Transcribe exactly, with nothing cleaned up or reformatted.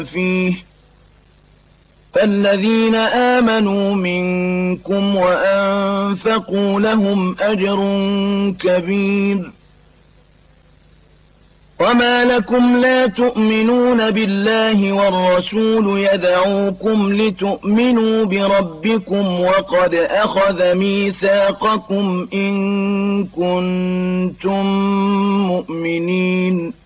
فيه فالذين آمنوا منكم وأنفقوا لهم أجر كبير. وما لكم لا تؤمنون بالله والرسول يدعوكم لتؤمنوا بربكم وقد أخذ ميثاقكم إن كنتم مؤمنين